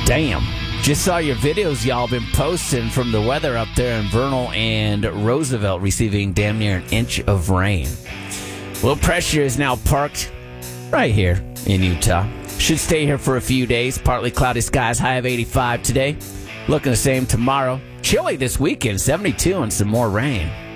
Damn. Just saw your videos y'all been posting from the weather up there in Vernal and Roosevelt receiving damn near an inch of rain. Low pressure is now parked right here in Utah. Should stay here for a few days. Partly cloudy skies, high of 85 today. Looking the same tomorrow. Chilly this weekend, 72 and some more rain.